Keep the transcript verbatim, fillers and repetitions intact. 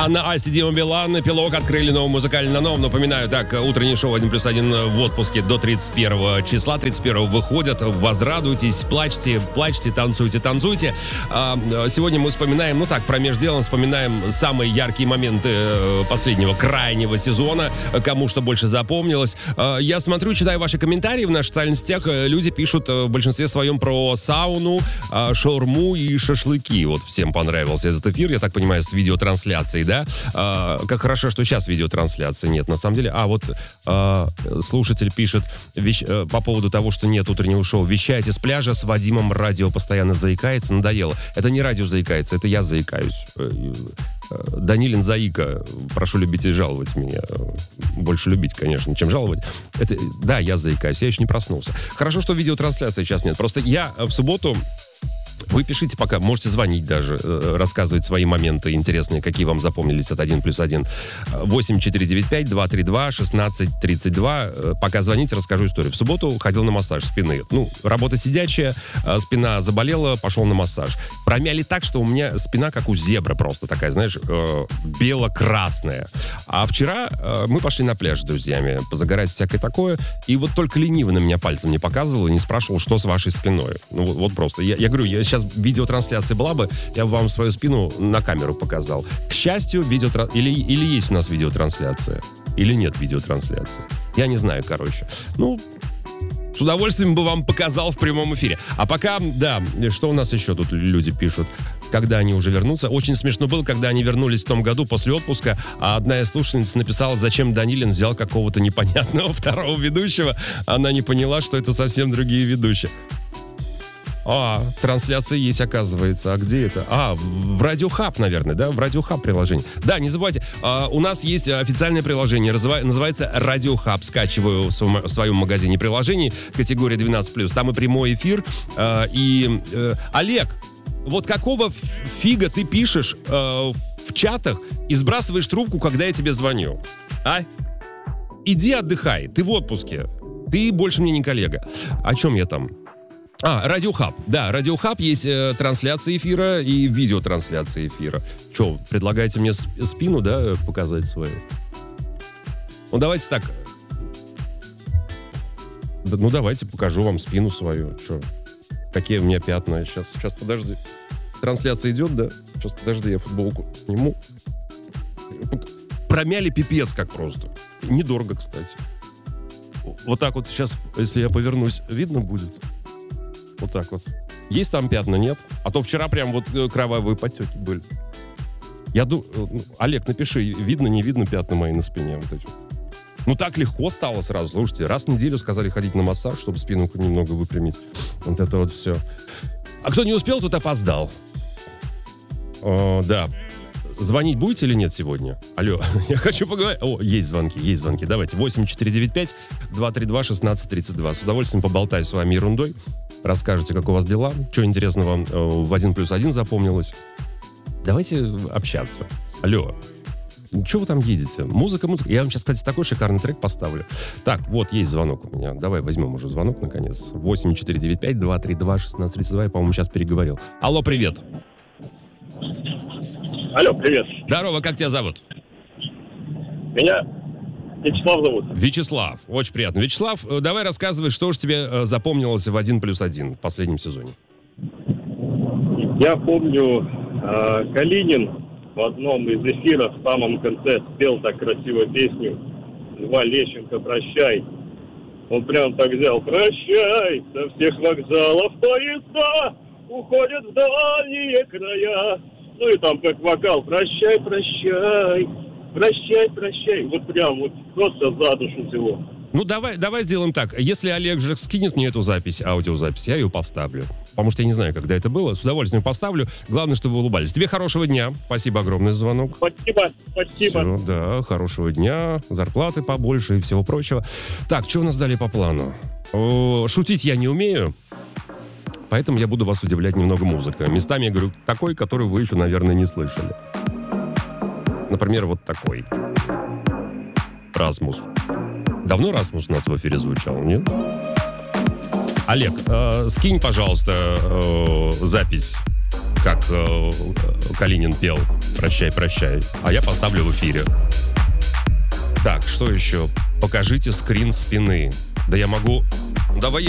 Анна Асти, Дима Билан, Пилок открыли новый музыкальный номер. Напоминаю, так, утреннее шоу один плюс один в отпуске до тридцать первого числа. тридцать первого выходят. Возрадуйтесь, плачьте, плачьте, танцуйте, танцуйте. Сегодня мы вспоминаем, ну так, промеж делом вспоминаем самые яркие моменты последнего крайнего сезона. Кому что больше запомнилось. Я смотрю, читаю ваши комментарии в наших социальных сетях. Люди пишут в большинстве своем про сауну, шаурму и шашлыки. Вот всем понравился этот эфир, я так понимаю, с видеотрансляцией, да? А, как хорошо, что сейчас видеотрансляции нет, на самом деле. А вот а, слушатель пишет вещ... по поводу того, что нет утреннего шоу. Вещаете с пляжа, с Вадимом радио постоянно заикается, надоело. Это не радио заикается, это я заикаюсь. Данилин заика. Прошу любить и жаловать меня. Больше любить, конечно, чем жаловать. Это, да, я заикаюсь, я еще не проснулся. Хорошо, что видеотрансляции сейчас нет. Просто я в субботу... Вы пишите пока, можете звонить даже, рассказывать свои моменты интересные, какие вам запомнились от один плюс один. восемь четыре девять пять два три два шестнадцать тридцать два. Пока звоните, расскажу историю. В субботу ходил на массаж спины. Ну, работа сидячая, спина заболела, пошел на массаж. Промяли так, что у меня спина как у зебры просто такая, знаешь, бело-красная. А вчера мы пошли на пляж с друзьями, позагорать всякое такое, и вот только лениво на меня пальцем не показывал и не спрашивал, что с вашей спиной. Ну, вот, вот просто. Я, я говорю, я сейчас видеотрансляция была бы, я бы вам свою спину на камеру показал. К счастью, видеотран... или, или есть у нас видеотрансляция, или нет видеотрансляции. Я не знаю, короче. Ну, с удовольствием бы вам показал в прямом эфире. А пока, да, что у нас еще тут люди пишут? Когда они уже вернутся. Очень смешно было, когда они вернулись в том году после отпуска, а одна из слушательниц написала, зачем Данилин взял какого-то непонятного второго ведущего. Она не поняла, что это совсем другие ведущие. А, трансляция есть, оказывается. А где это? А, в Радиохаб, наверное, да? В Радиохаб приложение. Да, не забывайте, а, у нас есть официальное приложение, называется Радиохаб. Скачиваю в своем, в своем магазине приложений категории двенадцать плюс. Там и прямой эфир. А, и, э, Олег, вот какого фига ты пишешь э, в чатах и сбрасываешь трубку, когда я тебе звоню? А? Иди отдыхай, ты в отпуске. Ты больше мне не коллега. О чем я там? А, Радиохаб. Да, Радиохаб есть э, трансляция эфира и видеотрансляция эфира. Че, предлагаете мне спину, да, показать свою? Ну, давайте так. Да, ну, давайте покажу вам спину свою. Че, какие у меня пятна. Сейчас, сейчас, подожди. Трансляция идет, да? Сейчас, подожди, я футболку сниму. Промяли пипец как просто. Недорого, кстати. Вот так вот сейчас, если я повернусь, видно будет? Вот так вот. Есть там пятна, нет? А то вчера прям вот кровавые подтеки были. Я думаю... Олег, напиши, видно, не видно пятна мои на спине вот эти. Ну так легко стало сразу. Слушайте, раз в неделю сказали ходить на массаж, чтобы спину немного выпрямить. Вот это вот все. А кто не успел, тот опоздал. О, да. Звонить будете или нет сегодня? Алло, я хочу поговорить. О, есть звонки, есть звонки. Давайте. восемь четыре девять пять два три два шестнадцать тридцать два. С удовольствием поболтаю с вами ерундой. Расскажете, как у вас дела. Что интересного вам в один плюс один запомнилось. Давайте общаться. Алло. Что вы там едете? Музыка, музыка. Я вам сейчас, кстати, такой шикарный трек поставлю. Так, вот, есть звонок у меня. Давай возьмем уже звонок, наконец. восемь четыре девять пять два три два шестнадцать тридцать два. Я, по-моему, сейчас переговорил. Алло, привет. Алло, привет. Здорово, как тебя зовут? Меня Вячеслав зовут. Вячеслав, очень приятно. Вячеслав, давай рассказывай, что же тебе запомнилось в один плюс один в последнем сезоне. Я помню, э, Калинин в одном из эфиров в самом конце спел так красиво песню «Льва Лещенко, прощай». Он прям так взял: «Прощай, со всех вокзалов поезда уходят в дальние края». Ну и там как вокал: «Прощай, прощай, прощай, прощай». Вот прям вот просто за душу взяло. Ну, давай, давай сделаем так. Если Олег же скинет мне эту запись, аудиозапись, я ее поставлю. Потому что я не знаю, когда это было. С удовольствием поставлю. Главное, чтобы вы улыбались. Тебе хорошего дня. Спасибо огромное за звонок. Спасибо, спасибо. Все, да, хорошего дня. Зарплаты побольше и всего прочего. Так, что у нас далее по плану? О, шутить я не умею. Поэтому я буду вас удивлять немного музыкой. Местами я говорю такой, который вы еще, наверное, не слышали. Например, вот такой. Расмус. Давно Расмус у нас в эфире звучал, нет? Олег, э, скинь, пожалуйста, э, запись, как э, Калинин пел прощай, прощай. А я поставлю в эфире. Так, что еще? Покажите скрин спины. Да я могу... Давай я